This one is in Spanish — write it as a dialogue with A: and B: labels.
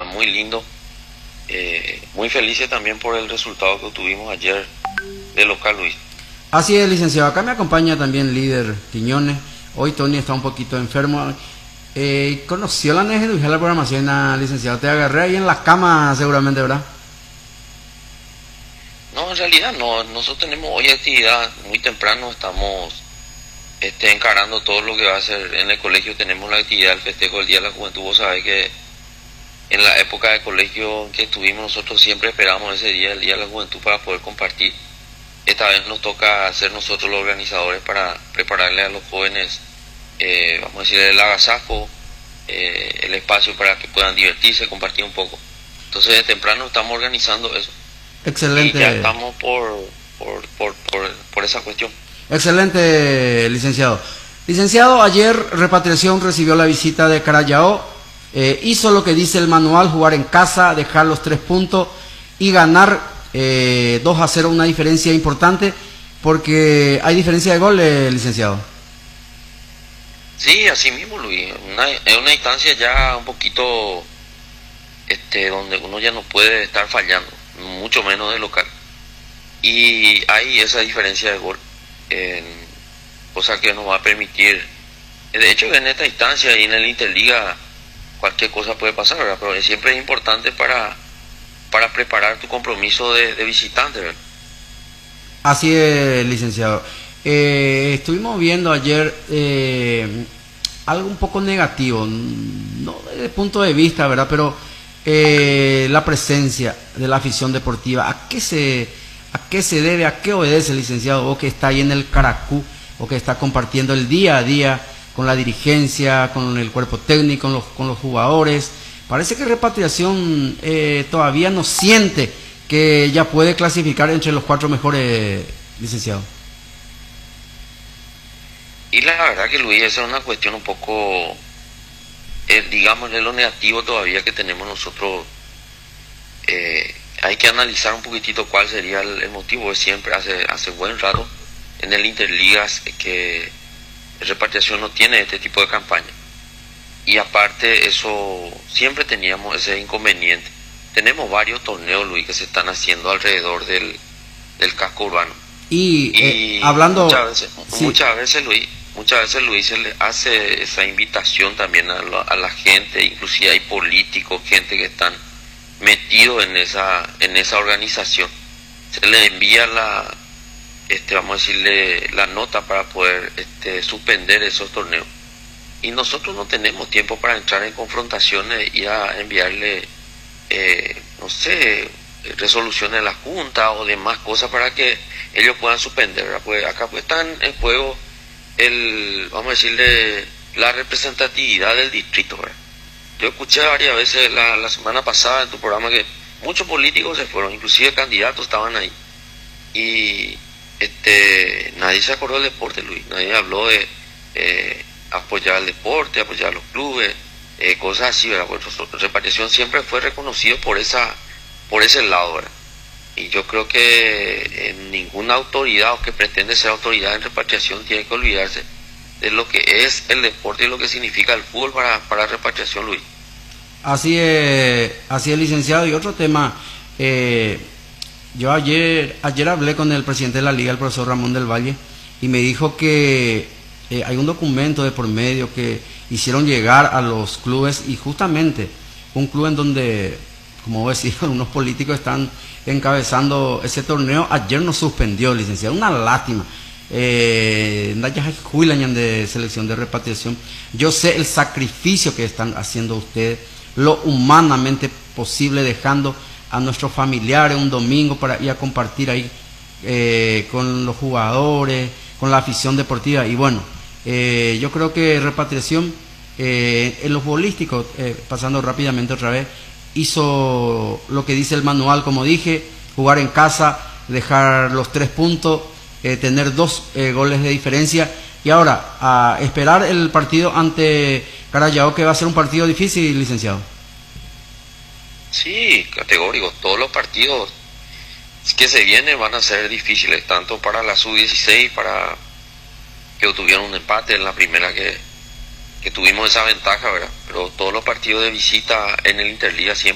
A: muy lindo. Muy felices también por el resultado que obtuvimos ayer de local, Luis.
B: Así es, licenciado. Acá me acompaña también el líder Quiñones. Hoy Tony está un poquito enfermo. ¿Conoció la NGDUG la programación, licenciado? Te agarré ahí en la cama seguramente, ¿verdad?
A: No, en realidad no. Nosotros tenemos hoy actividad muy temprano. Estamos encarando todo lo que va a ser en el colegio. Tenemos la actividad del festejo del Día de la Juventud. Vos sabés que en la época de colegio en que estuvimos nosotros siempre esperamos ese día, el Día de la Juventud, para poder compartir. Esta vez nos toca ser nosotros los organizadores para prepararle a los jóvenes, vamos a decir, el agasajo, el espacio para que puedan divertirse, compartir un poco. Entonces de temprano estamos organizando eso.
B: Excelente.
A: Y ya estamos por esa cuestión.
B: Excelente, licenciado. Licenciado, ayer Repatriación recibió la visita de Carayao. Hizo lo que dice el manual: jugar en casa, dejar los 3 puntos y ganar 2-0, una diferencia importante, porque hay diferencia de goles, licenciado.
A: Sí, así mismo, Luis. Es una instancia ya un poquito donde uno ya no puede estar fallando, mucho menos de local. Y hay esa diferencia de gol, cosa que nos va a permitir. De hecho, en esta instancia y en el Interliga cualquier cosa puede pasar, ¿verdad? Pero siempre es importante para preparar tu compromiso de visitante, ¿verdad?
B: Así es, licenciado. Estuvimos viendo ayer algo un poco negativo, no desde el punto de vista, ¿verdad? Pero la presencia de la afición deportiva, ¿a qué se debe, a qué obedece, licenciado? O que está ahí en el Caracú, o que está compartiendo el día a día con la dirigencia, con el cuerpo técnico, con los jugadores. Parece que Repatriación todavía no siente que ya puede clasificar entre los 4 mejores, licenciado.
A: Y la verdad que, Luis, esa es una cuestión un poco, digamos, de lo negativo todavía que tenemos nosotros. Hay que analizar un poquitito cuál sería el motivo. Siempre hace buen rato en el Interligas que Repatriación no tiene este tipo de campaña. Y aparte eso, siempre teníamos ese inconveniente. Tenemos varios torneos, Luis, que se están haciendo alrededor del casco urbano.
B: Y hablando...
A: Muchas veces, Luis, se le hace esa invitación también a la gente. Inclusive hay políticos, gente que están metidos en esa organización. Se le envía vamos a decirle, la nota para poder suspender esos torneos. Y nosotros no tenemos tiempo para entrar en confrontaciones y a enviarle, no sé, resoluciones a la Junta o demás cosas para que ellos puedan suspender, ¿verdad? Pues acá pues están en juego vamos a decirle, la representatividad del distrito, ¿verdad? Yo escuché varias veces la semana pasada en tu programa que muchos políticos se fueron, inclusive candidatos estaban ahí. Y nadie se acordó del deporte, Luis. Nadie habló de apoyar al deporte, apoyar a los clubes, cosas así, ¿verdad? Pues Repatriación siempre fue reconocido por ese lado, ¿verdad? Y yo creo que ninguna autoridad o que pretende ser autoridad en Repatriación tiene que olvidarse de lo que es el deporte y lo que significa el fútbol para Repatriación, Luis.
B: Así es, licenciado. Y otro tema, yo ayer hablé con el presidente de la Liga, el profesor Ramón del Valle, y me dijo que hay un documento de por medio que hicieron llegar a los clubes, y justamente un club en donde, como vos decís, unos políticos están encabezando ese torneo, ayer nos suspendió, licenciado. Una lástima. De selección de Repatriación. Yo sé el sacrificio que están haciendo ustedes, lo humanamente posible, dejando a nuestros familiares un domingo para ir a compartir ahí con los jugadores, con la afición deportiva. Y bueno, yo creo que Repatriación en los futbolísticos, pasando rápidamente otra vez, hizo lo que dice el manual, como dije: jugar en casa, dejar los 3 puntos, tener 2 goles de diferencia. Y ahora a esperar el partido ante Carayao, que va a ser un partido difícil, licenciado.
A: Sí, categórico. Todos los partidos que se vienen van a ser difíciles, tanto para la sub-16, para que obtuvieron un empate en la primera que tuvimos esa ventaja, ¿verdad? Pero todos los partidos de visita en el Interliga siempre